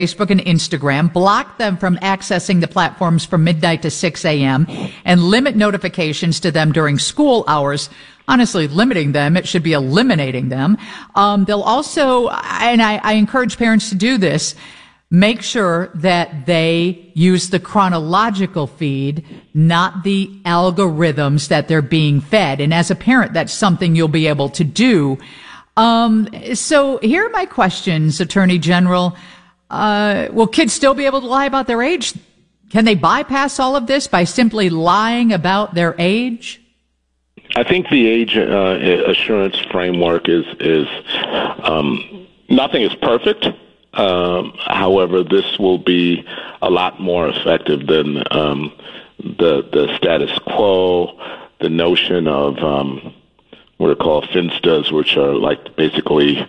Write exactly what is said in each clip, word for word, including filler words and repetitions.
Facebook and Instagram, block them from accessing the platforms from midnight to six a.m., and limit notifications to them during school hours. Honestly, limiting them, it should be eliminating them. Um, they'll also, and I, I encourage parents to do this, make sure that they use the chronological feed, not the algorithms that they're being fed. And as a parent, that's something you'll be able to do. Um, so here are my questions, Attorney General. Uh, will kids still be able to lie about their age? Can they bypass all of this by simply lying about their age? I think the age uh, assurance framework is is um, nothing is perfect. Um, however, this will be a lot more effective than um, the the status quo, the notion of um, what are called finstas, which are like basically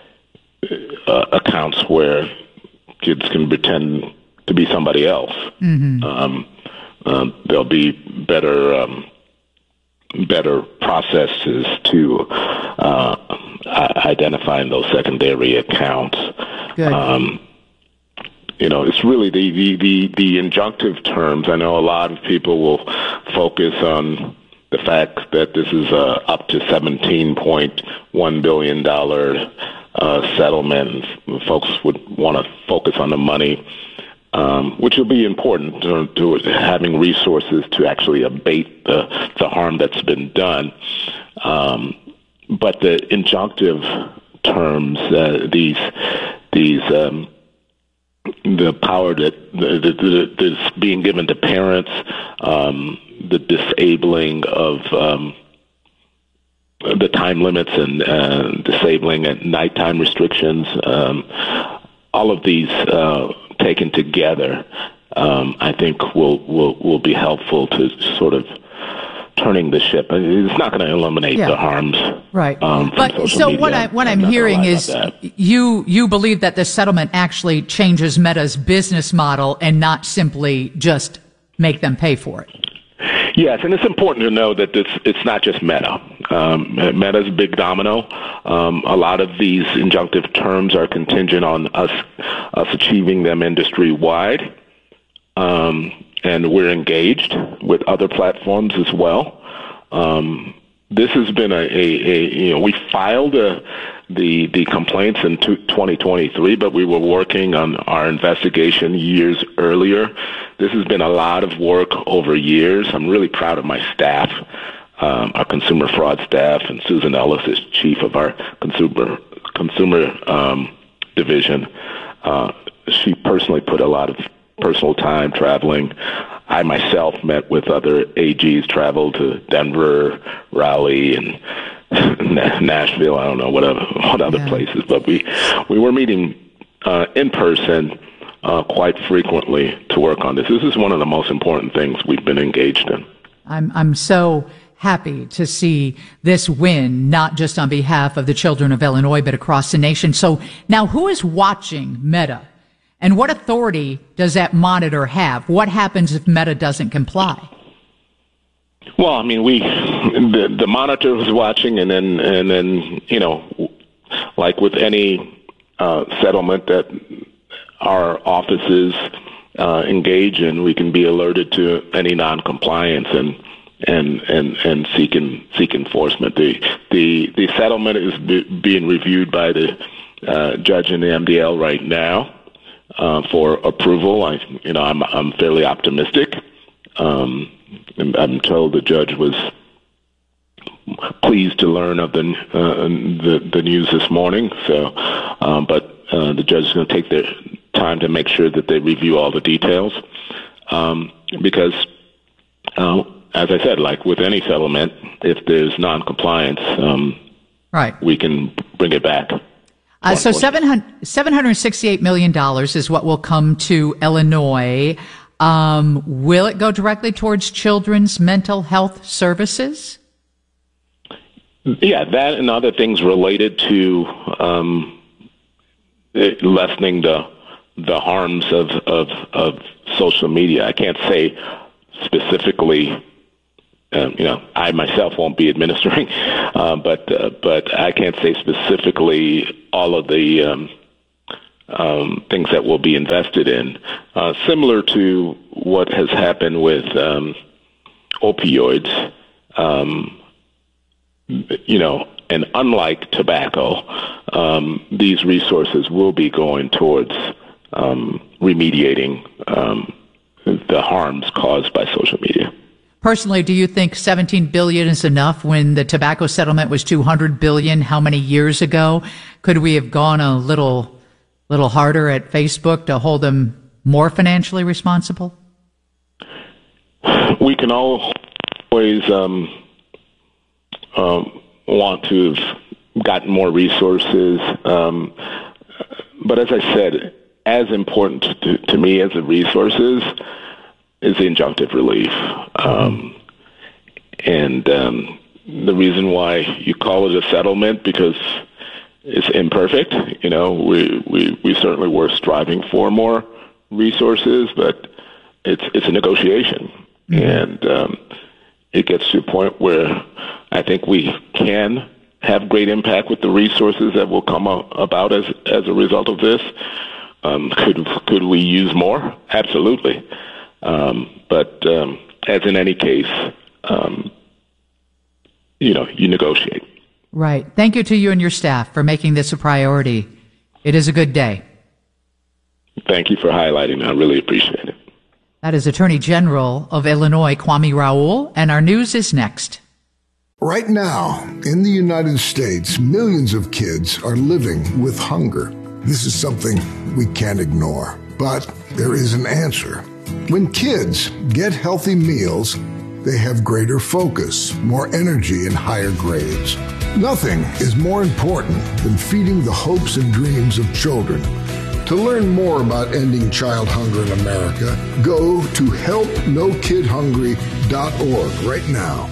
uh, accounts where kids can pretend to be somebody else. Mm-hmm. Um, uh, there'll be better um, better processes to uh, identifying those secondary accounts. Good. Um, you know, it's really the, the, the, the injunctive terms. I know a lot of people will focus on the fact that this is a up to seventeen point one billion dollars uh, settlement. Folks would want to focus on the money, um, which will be important to, to having resources to actually abate the, the harm that's been done. Um, but the injunctive terms, uh, these these um, the power that that is being given to parents, um, the disabling of um, the time limits and uh, disabling at nighttime restrictions, um, all of these uh, taken together, um, I think will will will be helpful to sort of turning the ship. It's not going to eliminate yeah. the harms. Right. Um, but so media. what I what I'm, I'm hearing is you you believe that this settlement actually changes Meta's business model and not simply just make them pay for it. Yes, and it's important to know that this, it's not just Meta. Um, Meta's a big domino. Um, a lot of these injunctive terms are contingent on us us achieving them industry-wide. Um, and we're engaged with other platforms as well. Um, this has been a, a, a, you know, we filed a, the the complaints in twenty twenty-three, but we were working on our investigation years earlier. This has been a lot of work over years. I'm really proud of my staff, um, our consumer fraud staff, and Susan Ellis is chief of our consumer consumer um, division. Uh, she personally put a lot of personal time traveling. I myself met with other A Gs, traveled to Denver, Raleigh, and Nashville. I don't know what other, what other yeah. places, but we we were meeting uh, in person uh, quite frequently to work on this. This is one of the most important things we've been engaged in. I'm I'm so happy to see this win, not just on behalf of the children of Illinois, but across the nation. So now, who is watching Meta? And what authority does that monitor have? What happens if Meta doesn't comply? Well, I mean, we the, the monitor is watching, and then and then you know, like with any uh, settlement that our offices uh, engage in, we can be alerted to any noncompliance and and and and seek and seek enforcement. The the the settlement is be, being reviewed by the uh, judge in the M D L right now. Uh, for approval. I, you know, I'm I'm fairly optimistic. Um, I'm told the judge was pleased to learn of the uh, the, the news this morning. So, um, but uh, the judge is going to take their time to make sure that they review all the details, um, because, uh, as I said, like with any settlement, if there's non-compliance, um, right, we can bring it back. Uh, so seven hundred sixty-eight million dollars is what will come to Illinois. Um, will it go directly towards children's mental health services? Yeah, that and other things related to um, lessening the the harms of, of of social media. I can't say specifically. Um, you know, I myself won't be administering, uh, but uh, but I can't say specifically all of the um, um, things that will be invested in, uh, similar to what has happened with um, opioids. Um, you know, and unlike tobacco, um, these resources will be going towards um, remediating um, the harms caused by social media. Personally, do you think seventeen billion dollars is enough when the tobacco settlement was two hundred billion dollars how many years ago? Could we have gone a little little harder at Facebook to hold them more financially responsible? We can always um, um, want to have gotten more resources. Um, but as I said, as important to, to me as the resources is the injunctive relief. Um, and um, the reason why you call it a settlement, because it's imperfect. You know, we, we, we certainly were striving for more resources, but it's it's a negotiation. Mm-hmm. And um, it gets to a point where I think we can have great impact with the resources that will come about as as a result of this. Um, could could we use more? Absolutely. Um, but um, as in any case, um, you know, you negotiate. Right. Thank you to you and your staff for making this a priority. It is a good day. Thank you for highlighting. I really appreciate it. That is Attorney General of Illinois, Kwame Raoul, and our news is next. Right now, in the United States, millions of kids are living with hunger. This is something we can't ignore, but there is an answer. When kids get healthy meals, they have greater focus, more energy, and higher grades. Nothing is more important than feeding the hopes and dreams of children. To learn more about ending child hunger in America, go to help no kid hungry dot org right now.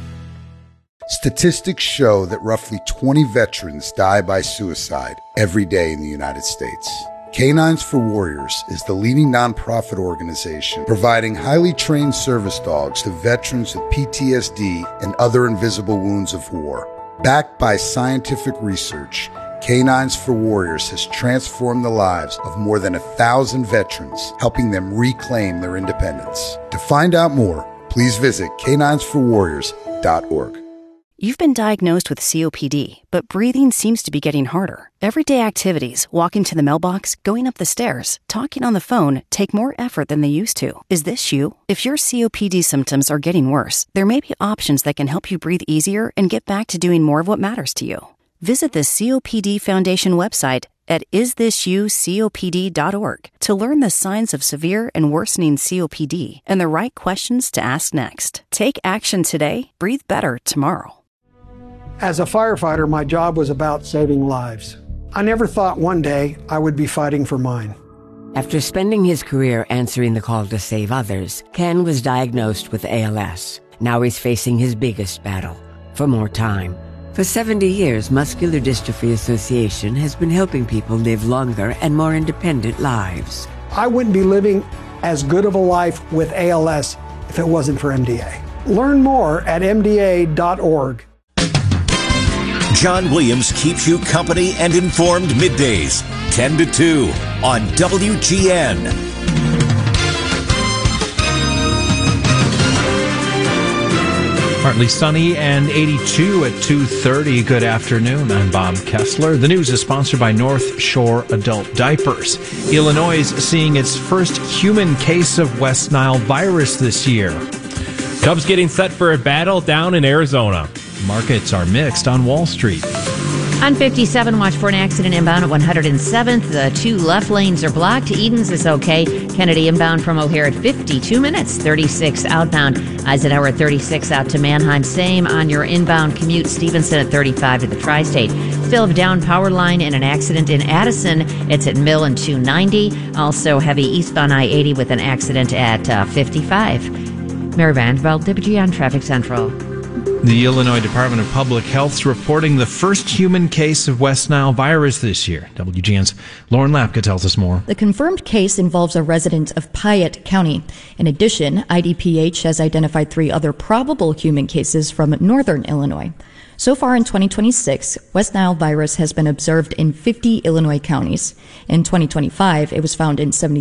Statistics show that roughly twenty veterans die by suicide every day in the United States. Canines for Warriors is the leading nonprofit organization providing highly trained service dogs to veterans with P T S D and other invisible wounds of war. Backed by scientific research, Canines for Warriors has transformed the lives of more than a thousand veterans, helping them reclaim their independence. To find out more, please visit canines for warriors dot org. You've been diagnosed with C O P D, but breathing seems to be getting harder. Everyday activities, walking to the mailbox, going up the stairs, talking on the phone, take more effort than they used to. Is this you? If your C O P D symptoms are getting worse, there may be options that can help you breathe easier and get back to doing more of what matters to you. Visit the C O P D Foundation website at is this you copd dot org to learn the signs of severe and worsening C O P D and the right questions to ask next. Take action today, breathe better tomorrow. As a firefighter, my job was about saving lives. I never thought one day I would be fighting for mine. After spending his career answering the call to save others, Ken was diagnosed with A L S. Now he's facing his biggest battle, for more time. For seventy years, Muscular Dystrophy Association has been helping people live longer and more independent lives. I wouldn't be living as good of a life with A L S if it wasn't for M D A. Learn more at M D A dot org. John Williams keeps you company and informed middays, ten to two on W G N. Partly sunny and eighty-two at two thirty. Good afternoon. I'm Bob Kessler. The news is sponsored by North Shore Adult Diapers. Illinois is seeing its first human case of West Nile virus this year. Cubs getting set for a battle down in Arizona. Markets are mixed on Wall Street. On fifty-seven, watch for an accident inbound at one hundred seventh. The two left lanes are blocked. Edens is okay. Kennedy inbound from O'Hare at fifty-two minutes. thirty-six outbound. Eisenhower at thirty-six out to Mannheim. Same on your inbound commute. Stevenson at thirty-five to the Tri-State. Still have down power line in an accident in Addison. It's at Mill and two ninety. Also heavy eastbound I eighty with an accident at uh, fifty-five. Mary Vanderbilt, W G N Traffic Central. The Illinois Department of Public Health's reporting the first human case of West Nile virus this year. W G N's Lauren Lapka tells us more. The confirmed case involves a resident of Piatt County. In addition, I D P H has identified three other probable human cases from northern Illinois. So far in twenty twenty-six, West Nile virus has been observed in fifty Illinois counties. In twenty twenty-five, it was found in seventy